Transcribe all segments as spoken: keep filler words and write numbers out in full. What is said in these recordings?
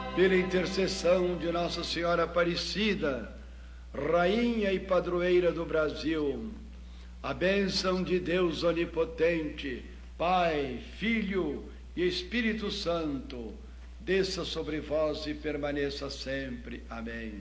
pela intercessão de Nossa Senhora Aparecida, Rainha e Padroeira do Brasil, a bênção de Deus Onipotente, Pai, Filho e Espírito Santo, desça sobre vós e permaneça sempre. Amém.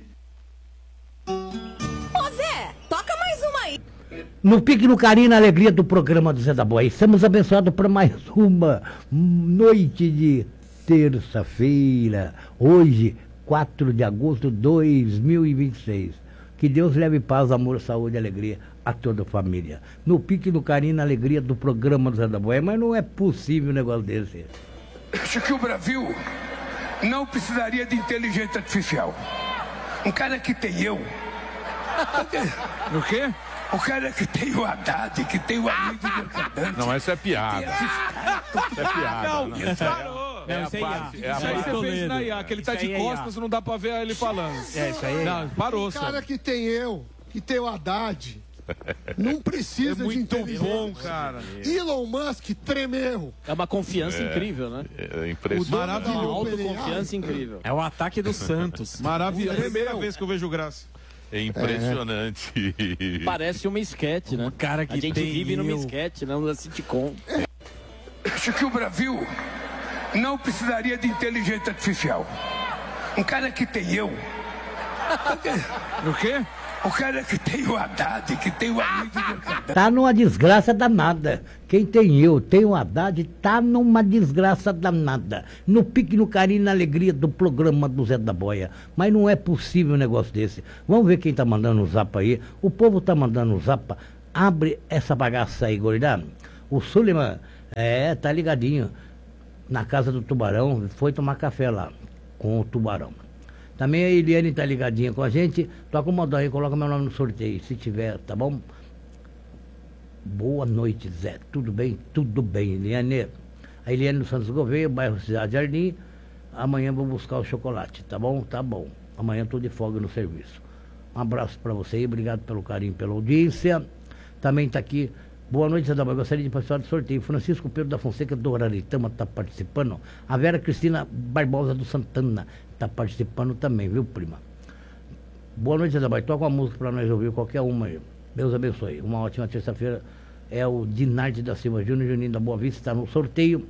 Ô Zé, toca mais uma aí. No pique, no carinho, na alegria do programa do Zé da Boia. Estamos abençoados por mais uma noite de terça-feira. Hoje, quatro de agosto de dois mil e vinte e seis. Que Deus leve paz, amor, saúde e alegria a toda a família. No pique, no carinho, na alegria do programa do Zé da Boia. Mas não é possível um negócio desse. Acho que o Brasil não precisaria de inteligência artificial. Um cara que tem eu. O quê? O cara que tem o Haddad, que tem o amigo do Mercadante. Não, essa é piada. Isso é piada. Não, não. isso Parou. É, Não, isso é I A. é a Isso aí parte- você fez na I A, que ele tá Isso de aí é I A. costas, não dá pra ver ele falando. É, isso aí é I A. Não, parou, O cara Sandro. que tem eu, que tem o Haddad, não precisa É de muito inteligência. bom, cara. Elon Musk tremeu. É uma confiança incrível, né? É impressionante. O dono da Uma OpenAI. autoconfiança incrível. É o ataque do Santos. Maravilha. É a primeira Tremeu. vez que eu vejo graça. É impressionante. Parece uma esquete, né? cara que A gente tem vive numa eu. esquete, não numa sitcom. Acho que o Brasil não precisaria de inteligência artificial. Um cara que tem eu. O quê? O cara que tem o Haddad, que tem o amigo do Mercadante. Tá numa desgraça danada. Quem tem eu, tem o Haddad, tá numa desgraça danada. No pique, no carinho, na alegria do programa do Zé da Boia. Mas não é possível um negócio desse. Vamos ver quem tá mandando o zap aí. O povo tá mandando o zap. Abre essa bagaça aí, gordão. O Suleiman, é, tá ligadinho. Na casa do Tubarão, foi tomar café lá com o Tubarão. Também a Eliane tá ligadinha com a gente. Toca o modão aí, coloca meu nome no sorteio, se tiver, tá bom? Boa noite, Zé. Tudo bem? Tudo bem, Eliane. A Eliane do Santos Gouveia, bairro Cidade Jardim. Amanhã vou buscar o chocolate, tá bom? Tá bom. Amanhã tô de folga no serviço. Um abraço para você aí, obrigado pelo carinho, pela audiência. Também tá aqui. Boa noite, Zé da Boia. Gostaria de participar do sorteio. Francisco Pedro da Fonseca do Araritama está participando. A Vera Cristina Barbosa do Santana está participando também, viu, prima? Boa noite, Zé da Boia. Toca uma música para nós ouvir, qualquer uma aí. Deus abençoe. Uma ótima terça-feira. É o Dinarte da Silva Júnior, Juninho da Boa Vista, está no sorteio.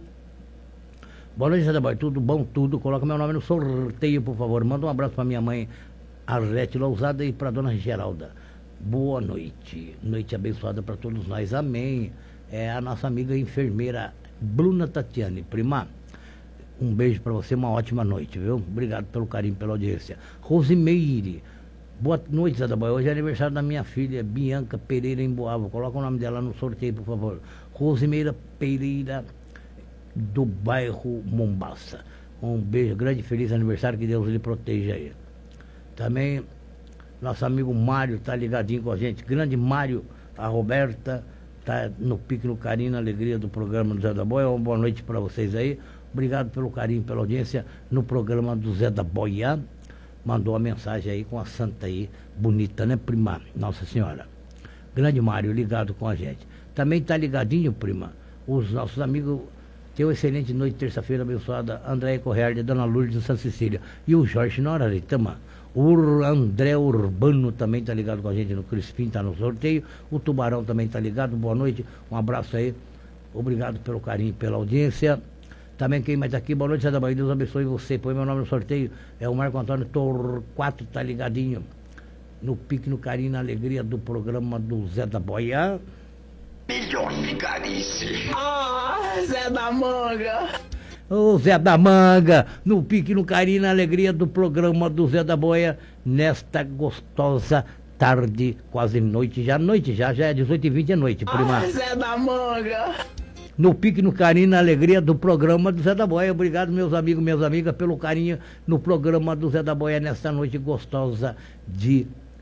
Boa noite, Zé da Boia. Tudo bom? Tudo. Coloca meu nome no sorteio, por favor. Manda um abraço para minha mãe, Arlete Lousada, e para dona Geralda. Boa noite, noite abençoada para todos nós, amém. É a nossa amiga enfermeira Bruna Tatiane, prima. Um beijo para você, uma ótima noite, viu? Obrigado pelo carinho, pela audiência. Rosimeire, boa noite, Zé da Boia. Hoje é aniversário da minha filha, Bianca Pereira em Boava. Coloca o nome dela no sorteio, por favor. Rosimeira Pereira, do bairro Mombaça. Um beijo, grande, feliz aniversário, que Deus lhe proteja aí. Também nosso amigo Mário tá ligadinho com a gente. Grande Mário, a Roberta tá no pique, no carinho, na alegria do programa do Zé da Boia. Uma boa noite para vocês aí. Obrigado pelo carinho, pela audiência no programa do Zé da Boia. Mandou a mensagem aí com a santa aí, bonita, né, prima? Nossa Senhora. Grande Mário, ligado com a gente. Também tá ligadinho, prima, os nossos amigos. Tenha uma excelente noite, terça-feira abençoada. André Correia, Dona Lourdes de Santa Cecília. E o Jorge Noraritama. O André Urbano também está ligado com a gente no Crispim, está no sorteio. O Tubarão também está ligado. Boa noite, um abraço aí. Obrigado pelo carinho, pela audiência. Também quem mais está aqui, boa noite, Zé da Boia. Deus abençoe você. Põe meu nome no sorteio. É o Marco Antônio Torquato, está ligadinho no pique, no carinho, na alegria do programa do Zé da Boia. Melhor vigarice. Ah, Zé da Manga. Ô Zé da Manga, no pique, no carinho, na alegria do programa do Zé da Boia, nesta gostosa tarde, quase noite, já noite, já, já é dezoito e vinte, é noite, prima. Ah, Zé da Manga. No pique, no carinho, na alegria do programa do Zé da Boia. Obrigado, meus amigos, minhas amigas, pelo carinho no programa do Zé da Boia, nesta noite gostosa de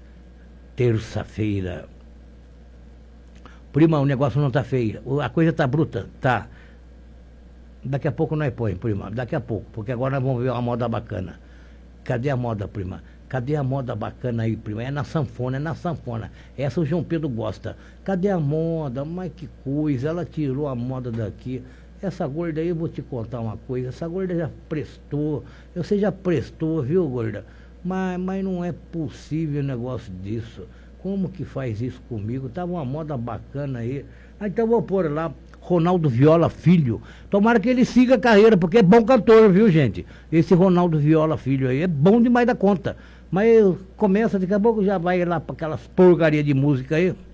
terça-feira. Prima, o negócio não tá feio, a coisa tá bruta, tá? Daqui a pouco nós põe, prima, daqui a pouco, porque agora nós vamos ver uma moda bacana. Cadê a moda, prima? Cadê a moda bacana aí, prima? É na sanfona, é na sanfona. Essa o João Pedro gosta. Cadê a moda? Mas que coisa, ela tirou a moda daqui. essa gorda aí, eu vou te contar uma coisa, essa gorda já prestou, você já prestou, viu, gorda? Mas, mas não é possível um negócio disso. Como que faz isso comigo? Tava uma moda bacana aí. Ah, então eu vou pôr lá Ronaldo Viola Filho. Tomara que ele siga a carreira, porque é bom cantor, viu, gente? Esse Ronaldo Viola Filho aí é bom demais da conta. Mas começa, daqui a pouco já vai lá para aquelas porcaria de música aí.